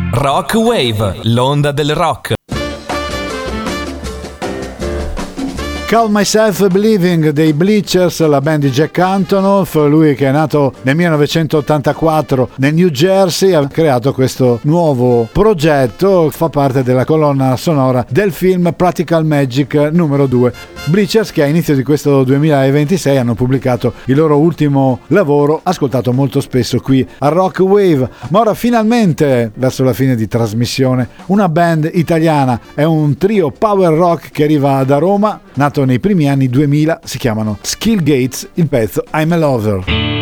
Rock Wave, l'onda del rock. Call Myself Believing dei Bleachers, la band di Jack Antonoff, lui che è nato nel 1984 nel New Jersey, ha creato questo nuovo progetto, fa parte della colonna sonora del film Practical Magic numero 2. Bleachers che a inizio di questo 2026 hanno pubblicato il loro ultimo lavoro, ascoltato molto spesso qui a Rock Wave, ma ora finalmente, verso la fine di trasmissione, una band italiana, è un trio power rock che arriva da Roma, nato nei primi anni 2000, si chiamano Skill Gates, il pezzo I'm a Lover.